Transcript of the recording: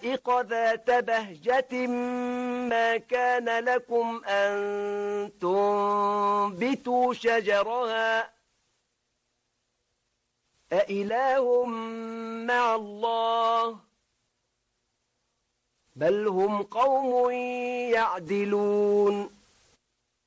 حدائق ذات بهجة ما كان لكم أن تنبتوا شجرها أإله مع الله بل هم قوم يعدلون